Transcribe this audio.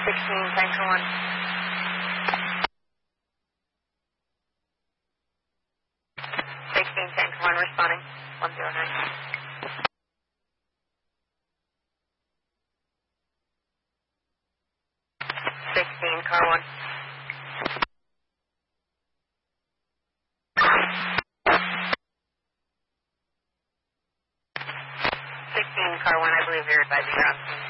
16, Tanker 1. 16, Tanker 1, responding. 109. 16, car 1. 16, car 1, I believe you're advising ground.